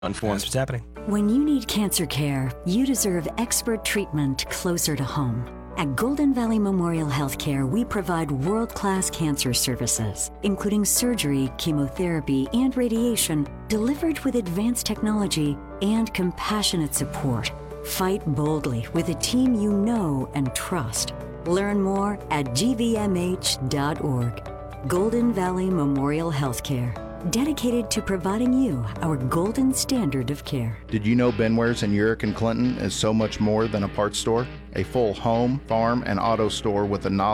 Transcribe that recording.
Unformed. That's what's happening. When you need cancer care, you deserve expert treatment closer to home. At Golden Valley Memorial Healthcare, we provide world-class cancer services, including surgery, chemotherapy, and radiation, delivered with advanced technology and compassionate support. Fight boldly with a team you know and trust. Learn more at gvmh.org. Golden Valley Memorial Healthcare, dedicated to providing you our golden standard of care. Did you know Benware's in Urick and Clinton is so much more than a parts store? A full home, farm, and auto store with a knowledge